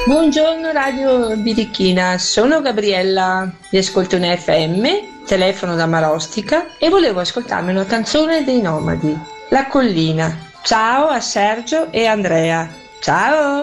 Buongiorno Radio Birichina, sono Gabriella, vi ascolto in FM, telefono da Marostica e volevo ascoltarmi una canzone dei Nomadi, La Collina. Ciao a Sergio e Andrea. Ciao!